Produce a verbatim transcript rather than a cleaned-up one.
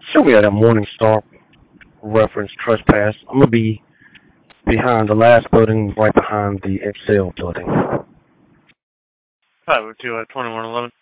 Show me at a Morning Star reference trespass. I'm gonna be behind the last building, right behind the Excel building. Five oh two at twenty-one eleven.